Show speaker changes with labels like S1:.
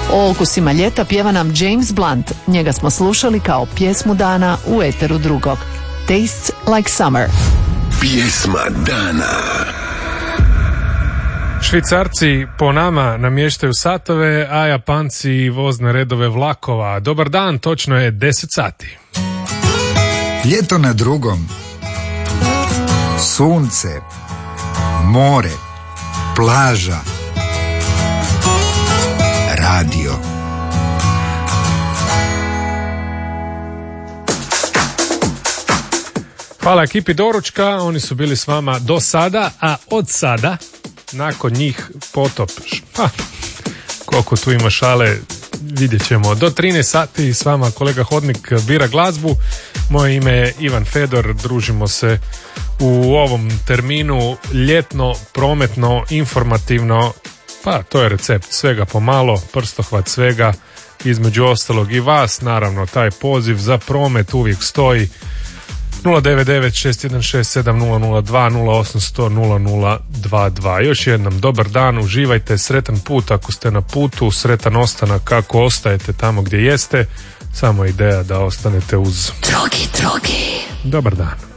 S1: O okusima ljeta pjeva nam James Blunt. Njega smo slušali kao pjesmu dana u eteru drugog. Tastes like summer.
S2: Pjesma dana.
S3: Švicarci po nama namještaju satove, a Japanci vozne redove vlakova. Dobar dan, točno je 10 sati.
S4: Ljeto na drugom. Sunce, more, plaža, radio.
S3: Hvala ekipi doručka, oni su bili s vama do sada, a od sada, nakon njih potop. Koliko tu ima šale, vidjet ćemo. Do 13 sati s vama kolega Hodnik bira glazbu. Moje ime je Ivan Fedor, družimo se u ovom terminu ljetno, prometno, informativno, pa to je recept svega pomalo, prstohvat svega, između ostalog i vas, naravno taj poziv za promet uvijek stoji 099-616-7002-0800-0022. Još jednom dobar dan, uživajte, sretan put ako ste na putu, sretan ostanak ako ostajete tamo gdje jeste, samo ideja da ostanete uz
S1: Drogi.
S3: dobar dan.